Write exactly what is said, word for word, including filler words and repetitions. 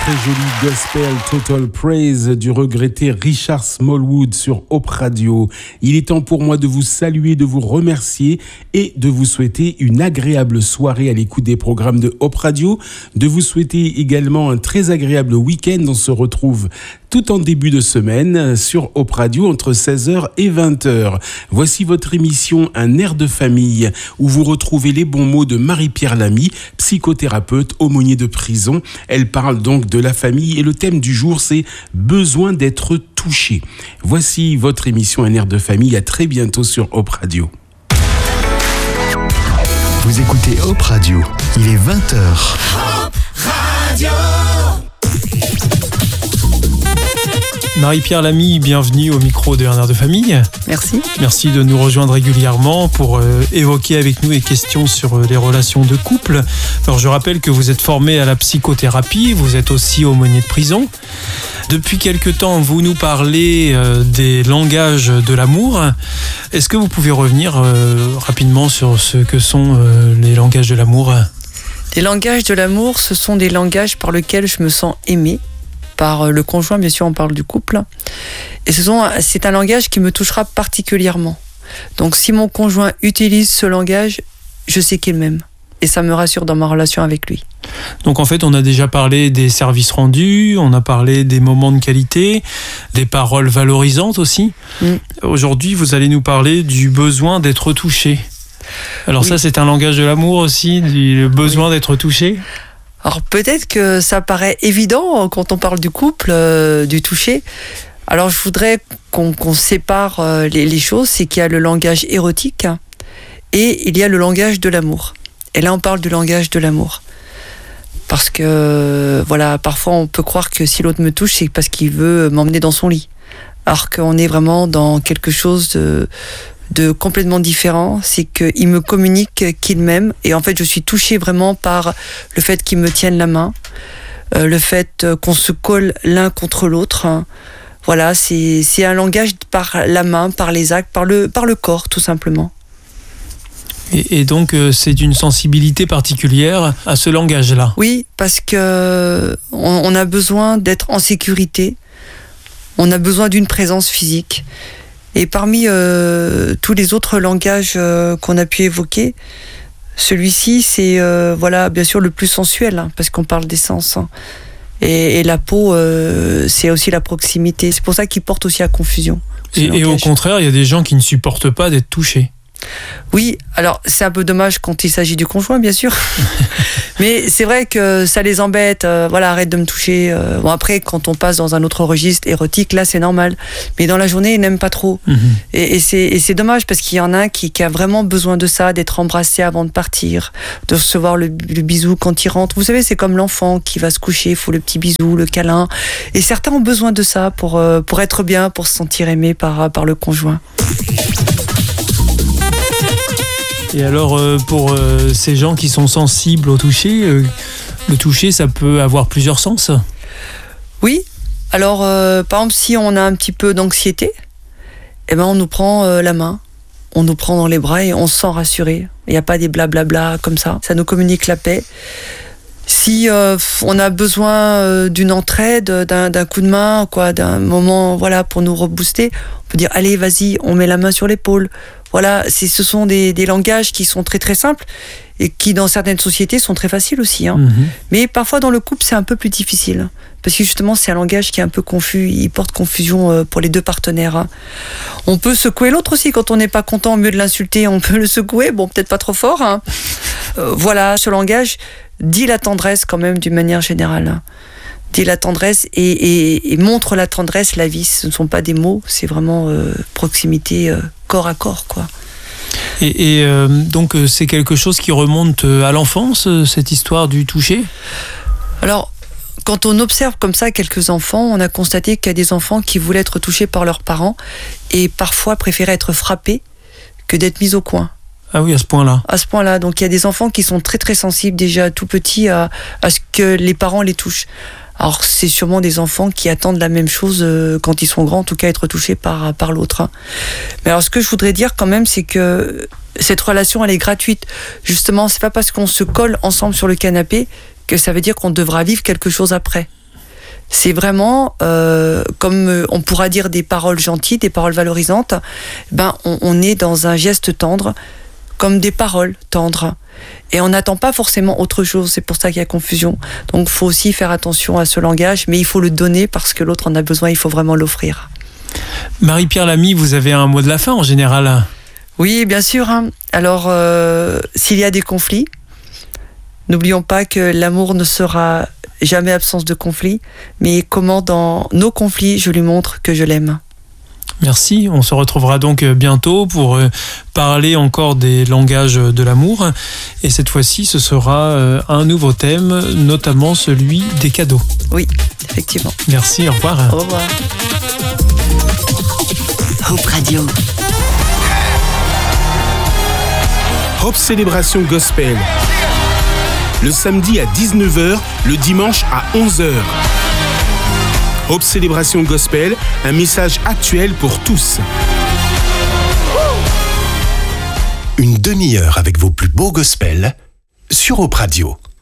très joli gospel Total Praise du regretté Richard Smallwood sur Hope Radio. Il est temps pour moi de vous saluer, de vous remercier et de vous souhaiter une agréable soirée à l'écoute des programmes de Hope Radio, de vous souhaiter également un très agréable week-end. On se retrouve tout en début de semaine sur Hope Radio entre seize heures et vingt heures. Voici votre émission Un air de famille où vous retrouvez les bons mots de Marie-Pierre Lamy, psychothérapeute, aumônier de prison. Elle parle donc de la famille et le thème du jour c'est besoin d'être touché. Voici votre émission Un air de famille. À très bientôt sur Hope Radio. Vous écoutez Hope Radio, il est vingt heures. Hope Radio. Marie-Pierre Lamy, bienvenue au micro de Un air de famille. Merci. Merci de nous rejoindre régulièrement pour euh, évoquer avec nous les questions sur euh, les relations de couple. Alors je rappelle que vous êtes formé à la psychothérapie, vous êtes aussi aumônier de prison. Depuis quelque temps, vous nous parlez euh, des langages de l'amour. Est-ce que vous pouvez revenir euh, rapidement sur ce que sont euh, les langages de l'amour ? Les langages de l'amour, ce sont des langages par lesquels je me sens aimée. Par le conjoint, bien sûr, on parle du couple. Et ce sont, c'est un langage qui me touchera particulièrement. Donc, si mon conjoint utilise ce langage, je sais qu'il m'aime. Et ça me rassure dans ma relation avec lui. Donc, en fait, on a déjà parlé des services rendus, on a parlé des moments de qualité, des paroles valorisantes aussi. Mm. Aujourd'hui, vous allez nous parler du besoin d'être touché. Alors oui. Ça, c'est un langage de l'amour aussi, du besoin oui. d'être touché. Alors peut-être que ça paraît évident quand on parle du couple, euh, du toucher. Alors je voudrais qu'on, qu'on sépare euh, les, les choses. C'est qu'il y a le langage érotique et il y a le langage de l'amour. Et là on parle du langage de l'amour. Parce que voilà, parfois on peut croire que si l'autre me touche, c'est parce qu'il veut m'emmener dans son lit. Alors qu'on est vraiment dans quelque chose de... de complètement différent, c'est qu'il me communique qu'il m'aime et en fait je suis touchée vraiment par le fait qu'il me tienne la main, euh, le fait qu'on se colle l'un contre l'autre. Voilà, c'est, c'est un langage par la main, par les actes, par le, par le corps tout simplement. Et, et donc euh, c'est d'une sensibilité particulière à ce langage-là. Oui, parce que on, on a besoin d'être en sécurité, on a besoin d'une présence physique. Et parmi euh, tous les autres langages euh, qu'on a pu évoquer, celui-ci, c'est euh, voilà, bien sûr le plus sensuel, hein, parce qu'on parle des sens. Hein. Et, et la peau, euh, c'est aussi la proximité. C'est pour ça qu'il porte aussi à confusion. Et, et au contraire, il y a des gens qui ne supportent pas d'être touchés. Oui, alors c'est un peu dommage quand il s'agit du conjoint, bien sûr. Mais c'est vrai que ça les embête. Euh, voilà, arrête de me toucher. Euh, bon, après, quand on passe dans un autre registre érotique, là, c'est normal. Mais dans la journée, ils n'aiment pas trop. Mm-hmm. Et, et, c'est, et c'est dommage parce qu'il y en a un qui, qui a vraiment besoin de ça, d'être embrassé avant de partir, de recevoir le, le bisou quand il rentre. Vous savez, c'est comme l'enfant qui va se coucher, il faut le petit bisou, le câlin. Et certains ont besoin de ça pour, euh, pour être bien, pour se sentir aimé par, par le conjoint. Et alors, euh, pour euh, ces gens qui sont sensibles au toucher, euh, le toucher, ça peut avoir plusieurs sens ? Oui. Alors, euh, par exemple, si on a un petit peu d'anxiété, eh ben, on nous prend euh, la main, on nous prend dans les bras et on se sent rassuré. Il n'y a pas des blablabla comme ça. Ça nous communique la paix. Si euh, on a besoin euh, d'une entraide, d'un, d'un coup de main, quoi, d'un moment, voilà, pour nous rebooster, on peut dire allez, vas-y, on met la main sur l'épaule. Voilà, c'est, ce sont des, des langages qui sont très très simples et qui dans certaines sociétés sont très faciles aussi. Hein. Mmh. Mais parfois dans le couple c'est un peu plus difficile parce que justement c'est un langage qui est un peu confus, il porte confusion pour les deux partenaires. Hein. On peut secouer l'autre aussi quand on n'est pas content, au mieux de l'insulter, on peut le secouer, bon peut-être pas trop fort. Hein. Euh, voilà, ce langage dit la tendresse quand même d'une manière générale. Hein. Dit la tendresse et, et, et montre la tendresse, la vie. Ce ne sont pas des mots, c'est vraiment euh, proximité euh, corps à corps, quoi. Et, et euh, donc c'est quelque chose qui remonte à l'enfance, cette histoire du toucher ? Alors, quand on observe comme ça quelques enfants, on a constaté qu'il y a des enfants qui voulaient être touchés par leurs parents et parfois préféraient être frappés que d'être mis au coin. Ah oui, à ce point-là. À ce point-là. Donc il y a des enfants qui sont très très sensibles déjà tout petits à, à ce que les parents les touchent. Alors c'est sûrement des enfants qui attendent la même chose euh, quand ils sont grands, en tout cas être touchés par, par l'autre. Hein. Mais alors ce que je voudrais dire quand même, c'est que cette relation elle est gratuite. Justement, c'est pas parce qu'on se colle ensemble sur le canapé que ça veut dire qu'on devra vivre quelque chose après. C'est vraiment, euh, comme on pourra dire des paroles gentilles, des paroles valorisantes, ben on, on est dans un geste tendre, comme des paroles tendres. Et on n'attend pas forcément autre chose, c'est pour ça qu'il y a confusion. Donc il faut aussi faire attention à ce langage, mais il faut le donner parce que l'autre en a besoin, il faut vraiment l'offrir. Marie-Pierre Lamy, vous avez un mot de la fin en général? Oui, bien sûr. Hein. Alors, euh, s'il y a des conflits, n'oublions pas que l'amour ne sera jamais absence de conflit, mais comment dans nos conflits, je lui montre que je l'aime. Merci, on se retrouvera donc bientôt pour parler encore des langages de l'amour. Et cette fois-ci, ce sera un nouveau thème, notamment celui des cadeaux. Oui, effectivement. Merci, au revoir. Au revoir. Hope Radio. Hope Célébration Gospel. Le samedi à dix-neuf heures, le dimanche à onze heures. Hope Célébration Gospel, un message actuel pour tous. Une demi-heure avec vos plus beaux gospels sur Hope Radio.